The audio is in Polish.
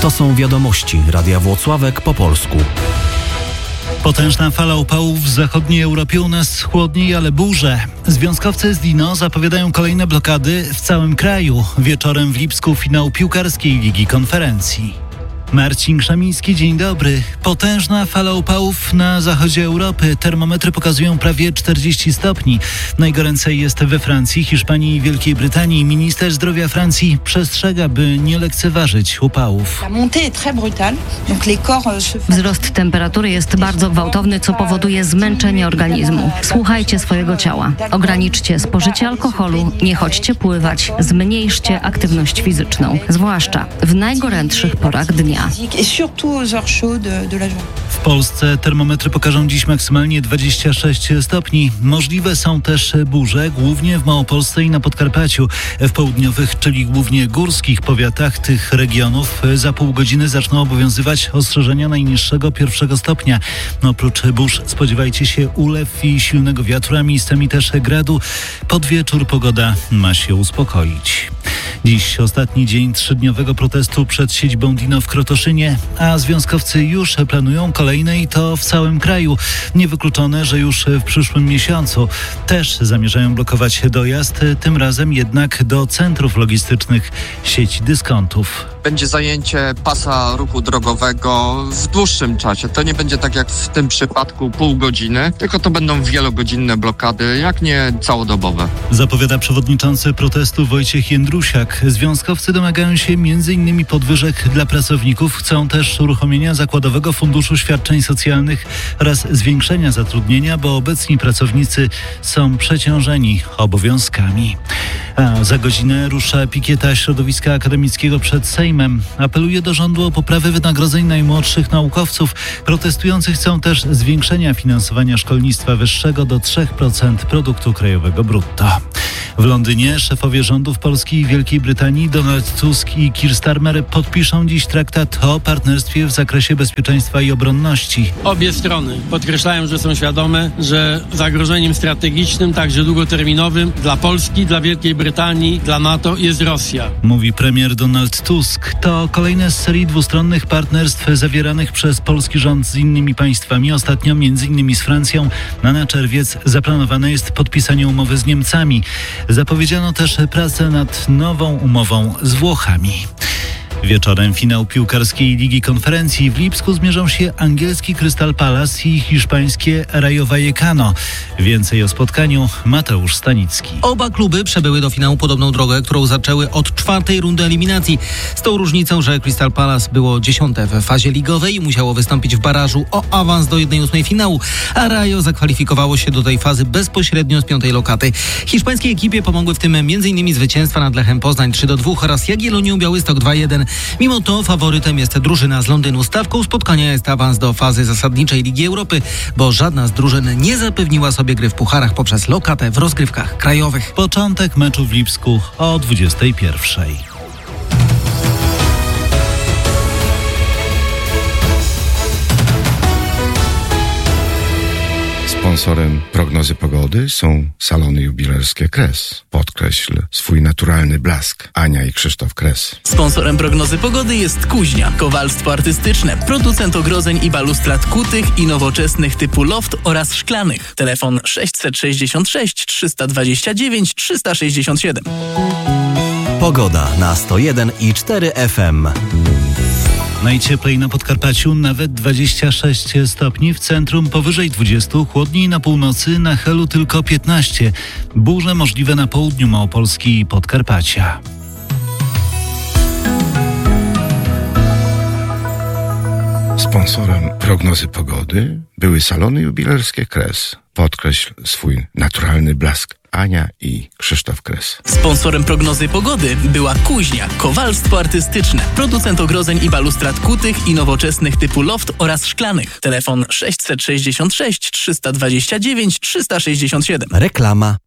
To są wiadomości Radia Włocławek po polsku. Potężna fala upałów w zachodniej Europie, u nas chłodniej, ale burze. Związkowcy z Dino zapowiadają kolejne blokady w całym kraju. Wieczorem w Lipsku finał piłkarskiej Ligi Konferencji. Marcin Krzemiński, dzień dobry. Potężna fala upałów na zachodzie Europy. Termometry pokazują prawie 40 stopni. Najgoręcej jest we Francji, Hiszpanii i Wielkiej Brytanii. Minister zdrowia Francji przestrzega, by nie lekceważyć upałów. Wzrost temperatury jest bardzo gwałtowny, co powoduje zmęczenie organizmu. Słuchajcie swojego ciała. Ograniczcie spożycie alkoholu, nie chodźcie pływać, zmniejszcie aktywność fizyczną, zwłaszcza w najgorętszych porach dnia. W Polsce termometry pokażą dziś maksymalnie 26 stopni. Możliwe są też burze, głównie w Małopolsce i na Podkarpaciu. W południowych, czyli głównie górskich powiatach tych regionów za pół godziny zaczną obowiązywać ostrzeżenia najniższego 1 stopnia. Oprócz burz spodziewajcie się ulew i silnego wiatru, a miejscami też gradu. Pod wieczór pogoda ma się uspokoić. Dziś ostatni dzień 3-dniowego protestu przed siedzibą Dino w Krotoszynie, a związkowcy już planują kolejne i to w całym kraju. Niewykluczone, że już w przyszłym miesiącu też zamierzają blokować dojazd, tym razem jednak do centrów logistycznych sieci dyskontów. Będzie zajęcie pasa ruchu drogowego w dłuższym czasie. To nie będzie tak jak w tym przypadku pół godziny, tylko to będą wielogodzinne blokady, jak nie całodobowe. Zapowiada przewodniczący protestu Wojciech Jędrusiak. Związkowcy domagają się m.in. podwyżek dla pracowników. Chcą też uruchomienia Zakładowego Funduszu Świadczeń Socjalnych oraz zwiększenia zatrudnienia, bo obecni pracownicy są przeciążeni obowiązkami. A za godzinę rusza pikieta środowiska akademickiego przed Sejmem. Apeluje do rządu o poprawę wynagrodzeń najmłodszych naukowców. Protestujący chcą też zwiększenia finansowania szkolnictwa wyższego do 3% produktu krajowego brutto. W Londynie szefowie rządów Polski i Wielkiej Brytanii Donald Tusk i Keir Starmer podpiszą dziś traktat o partnerstwie w zakresie bezpieczeństwa i obronności. Obie strony podkreślają, że są świadome, że zagrożeniem strategicznym, także długoterminowym dla Polski, dla Wielkiej Brytanii, dla NATO jest Rosja. Mówi premier Donald Tusk. To kolejne z serii dwustronnych partnerstw zawieranych przez polski rząd z innymi państwami. Ostatnio m.in. z Francją. Na czerwiec zaplanowane jest podpisanie umowy z Niemcami. Zapowiedziano też pracę nad nową umową z Włochami. Wieczorem finał piłkarskiej Ligi Konferencji. W Lipsku zmierzą się angielski Crystal Palace i hiszpańskie Rayo Vallecano. Więcej o spotkaniu Mateusz Stanicki. Oba kluby przebyły do finału podobną drogę, którą zaczęły od 4. rundy eliminacji. Z tą różnicą, że Crystal Palace było 10. w fazie ligowej i musiało wystąpić w barażu o awans do 1/8 finału, a Rayo zakwalifikowało się do tej fazy bezpośrednio z 5. lokaty. Hiszpańskiej ekipie pomogły w tym m.in. zwycięstwa nad Lechem Poznań 3-2 oraz Jagiellonią Białystok 2-1. Mimo to faworytem jest drużyna z Londynu. Stawką spotkania jest awans do fazy zasadniczej Ligi Europy, bo żadna z drużyn nie zapewniła sobie gry w pucharach poprzez lokatę w rozgrywkach krajowych. Początek meczu w Lipsku o 21:00. Sponsorem prognozy pogody są salony jubilerskie Kres. Podkreśl swój naturalny blask. Ania i Krzysztof Kres. Sponsorem prognozy pogody jest Kuźnia, kowalstwo artystyczne, producent ogrodzeń i balustrad kutych i nowoczesnych typu loft oraz szklanych. Telefon 666 329 367. Pogoda na 101,4 FM. Najcieplej na Podkarpaciu, nawet 26 stopni, w centrum powyżej 20, chłodniej na północy, na Helu tylko 15. Burze możliwe na południu Małopolski i Podkarpacia. Sponsorem prognozy pogody były salony jubilerskie Kres. Podkreśl swój naturalny blask. Ania i Krzysztof Kres. Sponsorem prognozy pogody była Kuźnia, kowalstwo artystyczne, producent ogrodzeń i balustrad kutych i nowoczesnych typu loft oraz szklanych. Telefon 666 329 367. Reklama.